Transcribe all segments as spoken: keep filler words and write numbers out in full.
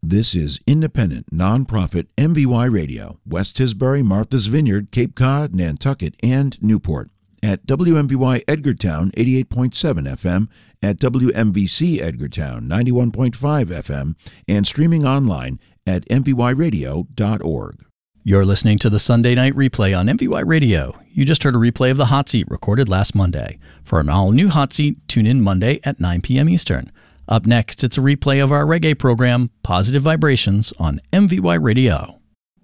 This is independent, nonprofit M V Y Radio, West Tisbury, Martha's Vineyard, Cape Cod, Nantucket, and Newport. At W M V Y Edgartown eighty-eight point seven F M, at W M V C Edgartown ninety-one point five F M, and streaming online at m v y radio dot org. You're listening to the Sunday Night Replay on M V Y Radio. You just heard a replay of the Hot Seat recorded last Monday. For an all-new Hot Seat, tune in Monday at nine p.m. Eastern. Up next, it's a replay of our reggae program, Positive Vibrations, on M V Y Radio.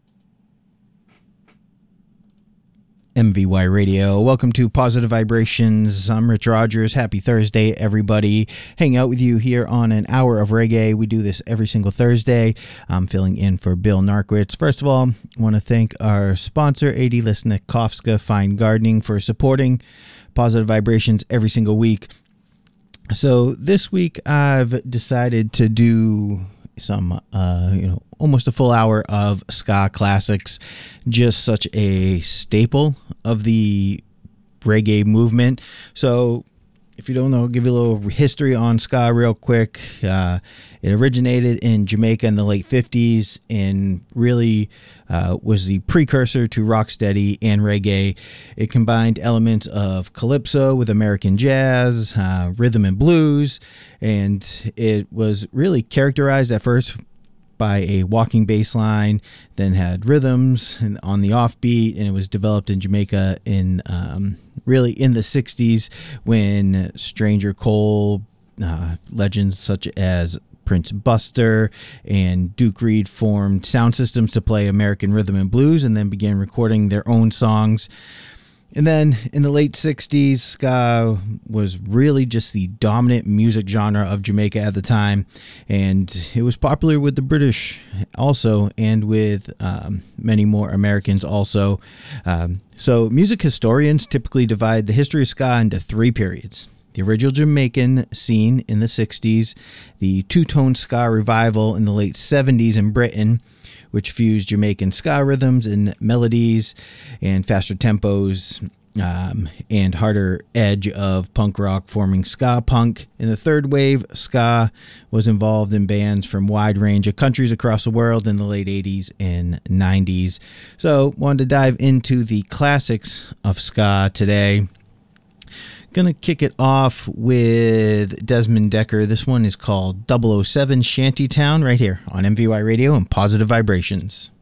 M V Y Radio. Welcome to Positive Vibrations. I'm Rich Rogers. Happy Thursday, everybody. Hanging out with you here on an hour of reggae. We do this every single Thursday. I'm filling in for Bill Narkwitz. First of all, I want to thank our sponsor, Adi Lisnikovska Fine Gardening, for supporting Positive Vibrations every single week. So this week I've decided to do some, uh, you know, almost a full hour of ska classics, just such a staple of the reggae movement. So if you don't know, I'll give you a little history on ska real quick. Uh, it originated in Jamaica in the late fifties and really uh, was the precursor to rocksteady and reggae. It combined elements of calypso with American jazz, uh, rhythm and blues, and it was really characterized at first by a walking bass line, then had rhythms on the offbeat, and it was developed in Jamaica in um, really in the sixties when Stranger Cole, uh, legends such as Prince Buster and Duke Reed formed sound systems to play American rhythm and blues, and then began recording their own songs. And then in the late sixties, ska was really just the dominant music genre of Jamaica at the time. And it was popular with the British also, and with um, many more Americans also. Um, so music historians typically divide the history of ska into three periods. The original Jamaican scene in the sixties, the two-tone ska revival in the late seventies in Britain, which fused Jamaican ska rhythms and melodies and faster tempos um, and harder edge of punk rock, forming ska punk. In the third wave, ska was involved in bands from a wide range of countries across the world in the late eighties and nineties. So, wanted to dive into the classics of ska today. Gonna kick it off with Desmond Dekker. This one is called double oh seven Shantytown right here on M V Y Radio and Positive Vibrations.